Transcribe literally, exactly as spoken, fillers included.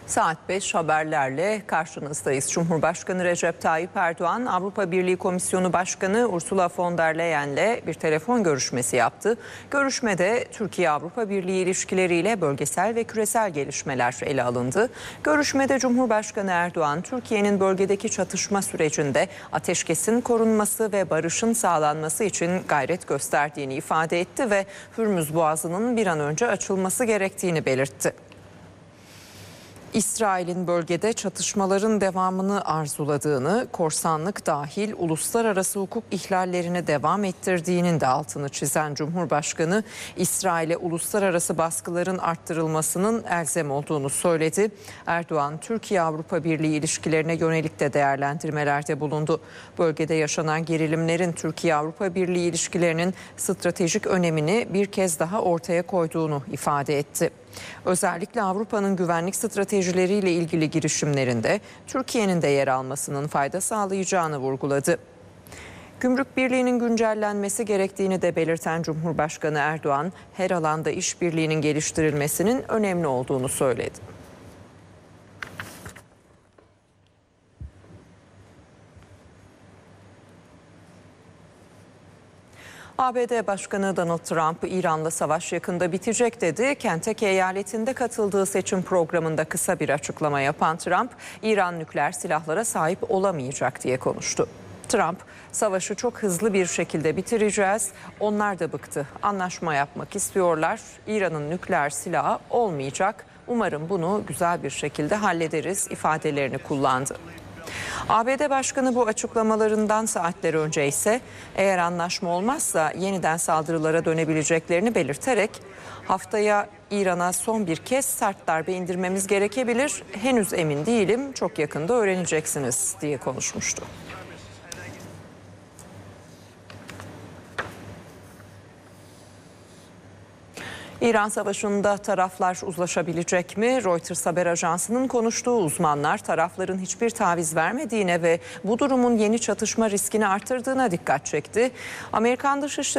Saat beş haberlerle karşınızdayız. Cumhurbaşkanı Recep Tayyip Erdoğan, Avrupa Birliği Komisyonu Başkanı Ursula von der Leyen'le bir telefon görüşmesi yaptı. Görüşmede Türkiye-Avrupa Birliği ilişkileriyle bölgesel ve küresel gelişmeler ele alındı. Görüşmede Cumhurbaşkanı Erdoğan, Türkiye'nin bölgedeki çatışma sürecinde ateşkesin korunması ve barışın sağlanması için gayret gösterdiğini ifade etti ve Hürmüz Boğazı'nın bir an önce açılması gerektiğini belirtti. İsrail'in bölgede çatışmaların devamını arzuladığını, korsanlık dahil uluslararası hukuk ihlallerini devam ettirdiğinin de altını çizen Cumhurbaşkanı, İsrail'e uluslararası baskıların arttırılmasının elzem olduğunu söyledi. Erdoğan, Türkiye-Avrupa Birliği ilişkilerine yönelik de değerlendirmelerde bulundu. Bölgede yaşanan gerilimlerin Türkiye-Avrupa Birliği ilişkilerinin stratejik önemini bir kez daha ortaya koyduğunu ifade etti. Özellikle Avrupa'nın güvenlik stratejileriyle ilgili girişimlerinde Türkiye'nin de yer almasının fayda sağlayacağını vurguladı. Gümrük Birliği'nin güncellenmesi gerektiğini de belirten Cumhurbaşkanı Erdoğan, her alanda işbirliğinin geliştirilmesinin önemli olduğunu söyledi. A B D Başkanı Donald Trump, İran'la savaş yakında bitecek dedi. Kentucky eyaletinde katıldığı seçim programında kısa bir açıklama yapan Trump, İran nükleer silahlara sahip olamayacak diye konuştu. Trump, savaşı çok hızlı bir şekilde bitireceğiz, onlar da bıktı, anlaşma yapmak istiyorlar, İran'ın nükleer silahı olmayacak, umarım bunu güzel bir şekilde hallederiz ifadelerini kullandı. A B D Başkanı bu açıklamalarından saatler önce ise eğer anlaşma olmazsa yeniden saldırılara dönebileceklerini belirterek haftaya İran'a son bir kez sert darbe indirmemiz gerekebilir, henüz emin değilim, çok yakında öğreneceksiniz diye konuşmuştu. İran Savaşı'nda taraflar uzlaşabilecek mi? Reuters haber ajansının konuştuğu uzmanlar tarafların hiçbir taviz vermediğine ve bu durumun yeni çatışma riskini artırdığına dikkat çekti. Amerikan Dışişleri